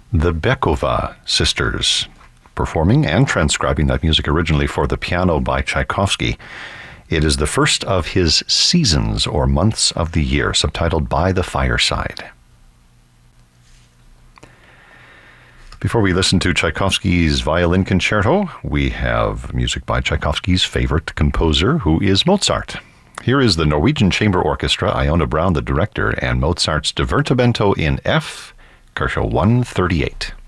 The Bekova Sisters, performing and transcribing that music originally for the piano by Tchaikovsky. It is the first of his seasons or months of the year, subtitled By the Fireside. Before we listen to Tchaikovsky's Violin Concerto, we have music by Tchaikovsky's favorite composer, who is Mozart. Here is the Norwegian Chamber Orchestra, Iona Brown, the director, and Mozart's Divertimento in F, Kershel 138.